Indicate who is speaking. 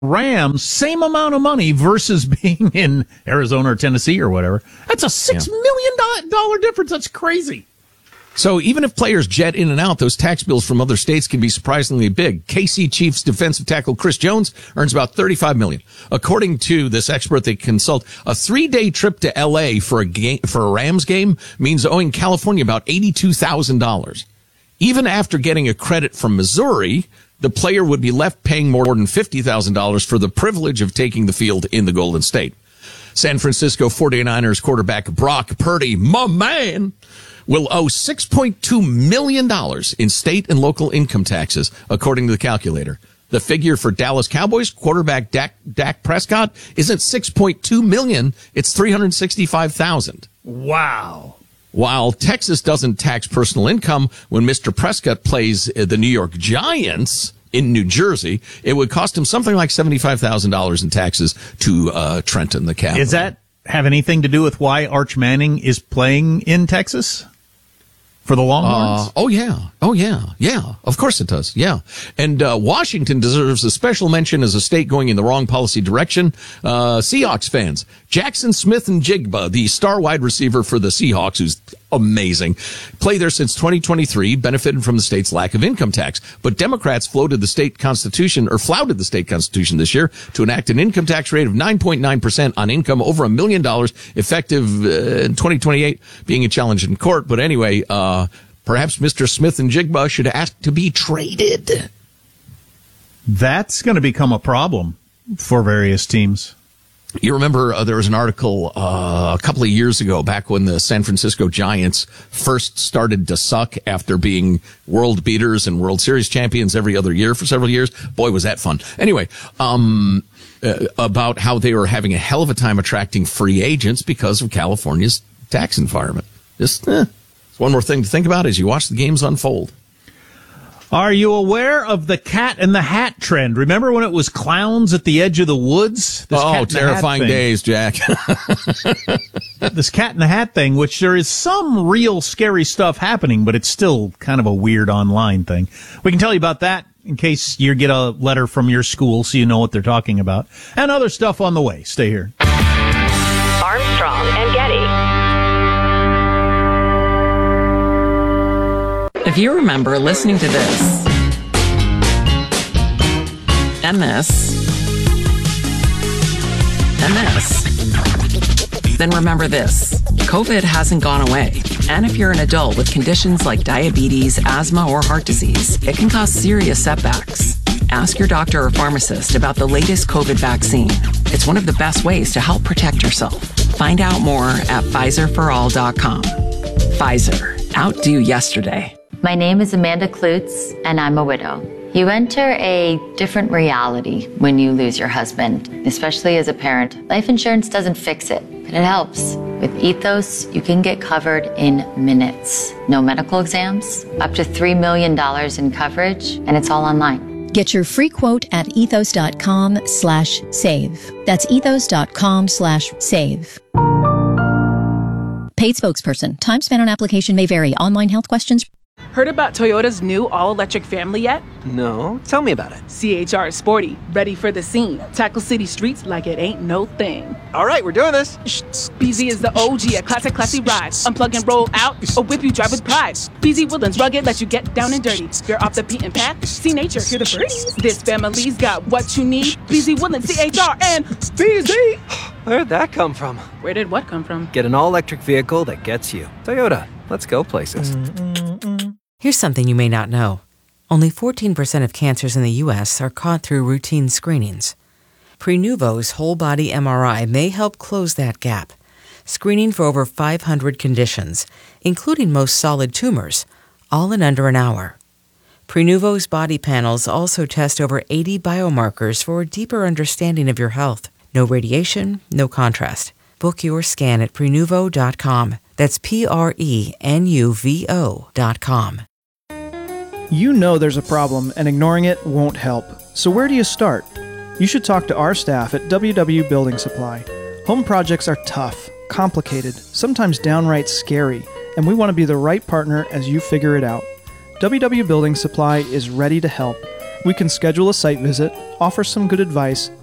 Speaker 1: Rams, same amount of money versus being in Arizona or Tennessee or whatever. That's a $6 million difference. That's crazy.
Speaker 2: So even if players jet in and out, those tax bills from other states can be surprisingly big. KC Chiefs defensive tackle Chris Jones earns about $35 million. According to this expert they consult, a 3-day trip to LA for a Rams game means owing California about $82,000. Even after getting a credit from Missouri, the player would be left paying more than $50,000 for the privilege of taking the field in the Golden State. San Francisco 49ers quarterback Brock Purdy, my man, will owe $6.2 million in state and local income taxes, according to the calculator. The figure for Dallas Cowboys quarterback Dak Prescott isn't $6.2 million, it's $365,000.
Speaker 1: Wow.
Speaker 2: While Texas doesn't tax personal income, when Mr. Prescott plays the New York Giants in New Jersey, it would cost him something like $75,000 in taxes to Trenton, the capital.
Speaker 1: Does that have anything to do with why Arch Manning is playing in Texas? For the Longhorns?
Speaker 2: Oh, yeah. Yeah, of course it does. Yeah. And Washington deserves a special mention as a state going in the wrong policy direction. Seahawks fans. Jackson Smith-Njigba, the star wide receiver for the Seahawks, who's amazing, played there since 2023, benefited from the state's lack of income tax. But Democrats flouted the state constitution this year to enact an income tax rate of 9.9% on income over $1 million, effective in 2028, being a challenge in court. But anyway, perhaps Mr. Smith-Njigba should ask to be traded.
Speaker 1: That's going to become a problem for various teams.
Speaker 2: You remember there was an article a couple of years ago, back when the San Francisco Giants first started to suck after being world beaters and World Series champions every other year for several years. Boy, was that fun. Anyway, about how they were having a hell of a time attracting free agents because of California's tax environment. Just it's one more thing to think about as you watch the games unfold.
Speaker 1: Are you aware of the Cat in the Hat trend? Remember when it was clowns at the edge of the woods?
Speaker 2: Terrifying days, Jack.
Speaker 1: This Cat in the Hat thing, which there is some real scary stuff happening, but it's still kind of a weird online thing. We can tell you about that in case you get a letter from your school so you know what they're talking about. And other stuff on the way. Stay here.
Speaker 3: Armstrong and Getty.
Speaker 4: If you remember listening to this, and this, and this, then remember this. COVID hasn't gone away. And if you're an adult with conditions like diabetes, asthma, or heart disease, it can cause serious setbacks. Ask your doctor or pharmacist about the latest COVID vaccine. It's one of the best ways to help protect yourself. Find out more at PfizerForAll.com. Pfizer. Outdo yesterday.
Speaker 5: My name is Amanda Klutz, and I'm a widow. You enter a different reality when you lose your husband, especially as a parent. Life insurance doesn't fix it, but it helps. With Ethos, you can get covered in minutes. No medical exams, up to $3 million in coverage, and it's all online.
Speaker 6: Get your free quote at ethos.com/save. That's ethos.com/save. Paid spokesperson. Time spent on application may vary. Online health questions.
Speaker 7: Heard about Toyota's new all-electric family yet?
Speaker 8: No, tell me about it.
Speaker 7: CHR is sporty, ready for the scene. Tackle city streets like it ain't no thing.
Speaker 8: All right, we're doing this.
Speaker 7: BZ is the OG, a classy ride. Unplug and roll out, or whip you drive with pride. BZ Woodlands, rugged, let you get down and dirty. You're off the beaten path, see nature, hear the birdies. This family's got what you need. BZ Woodlands, CHR, and BZ.
Speaker 8: Where'd that come from?
Speaker 7: Where did what come from?
Speaker 8: Get an all-electric vehicle that gets you. Toyota, let's go places.
Speaker 9: Here's something you may not know. Only 14% of cancers in the U.S. are caught through routine screenings. Prenuvo's whole-body MRI may help close that gap, screening for over 500 conditions, including most solid tumors, all in under an hour. Prenuvo's body panels also test over 80 biomarkers for a deeper understanding of your health. No radiation, no contrast. Book your scan at Prenuvo.com. That's Prenuvo.com.
Speaker 10: You know there's a problem, and ignoring it won't help. So where do you start? You should talk to our staff at WW Building Supply. Home projects are tough, complicated, sometimes downright scary, and we want to be the right partner as you figure it out. WW Building Supply is ready to help. We can schedule a site visit, offer some good advice,